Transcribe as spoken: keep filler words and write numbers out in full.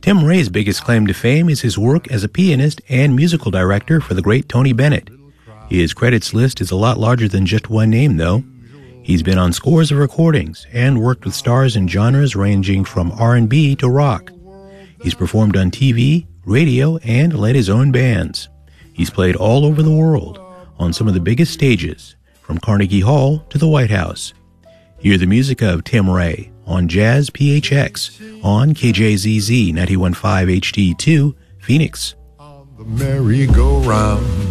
Tim Ray's biggest claim to fame is his work as a pianist and musical director for the great Tony Bennett. His credits list is a lot larger than just one name, though. He's been on scores of recordings and worked with stars in genres ranging from R and B to rock. He's performed on T V, radio, and led his own bands. He's played all over the world on some of the biggest stages, from Carnegie Hall to the White House. Hear the music of Tim Ray on Jazz P H X on K J Z Z ninety-one point five H D two, Phoenix. On the merry-go-round,